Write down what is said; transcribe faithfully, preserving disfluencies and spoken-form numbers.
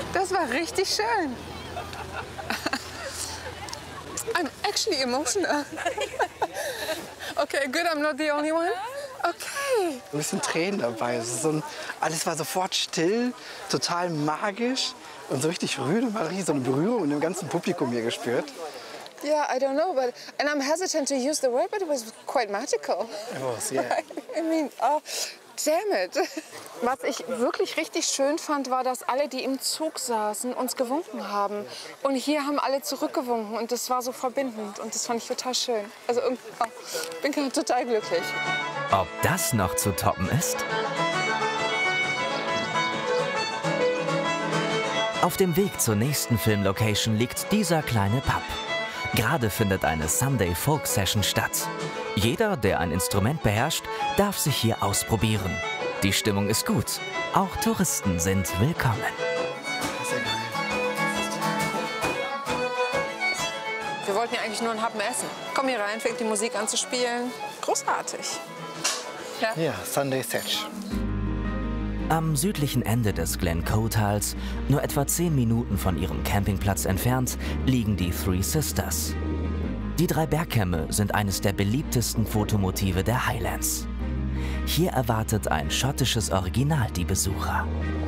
Das war richtig schön. I'm actually emotional. Okay, good, I'm not the only one. Okay. Ein bisschen Tränen dabei. Es ist so ein, alles war sofort still, total magisch und so richtig rührend. Man hat richtig so eine Berührung in dem ganzen Publikum hier gespürt. Yeah, I don't know, but and I'm hesitant to use the word, but it was quite magical. It was, yeah. I mean, oh, damn it. Was ich wirklich richtig schön fand, war, dass alle, die im Zug saßen, uns gewunken haben. Und hier haben alle zurückgewunken und das war so verbindend und das fand ich total schön. Also ich oh, bin gerade total glücklich. Ob das noch zu toppen ist? Auf dem Weg zur nächsten Filmlocation liegt dieser kleine Pub. Gerade findet eine Sunday Folk Session statt. Jeder, der ein Instrument beherrscht, darf sich hier ausprobieren. Die Stimmung ist gut. Auch Touristen sind willkommen. Sehr geil. Wir wollten ja eigentlich nur einen Happen essen. Komm hier rein, fängt die Musik an zu spielen. Großartig. Ja, Ja, Sunday Setch. Am südlichen Ende des Glen Coe-Tals, nur etwa zehn Minuten von ihrem Campingplatz entfernt, liegen die Three Sisters. Die drei Bergkämme sind eines der beliebtesten Fotomotive der Highlands. Hier erwartet ein schottisches Original die Besucher.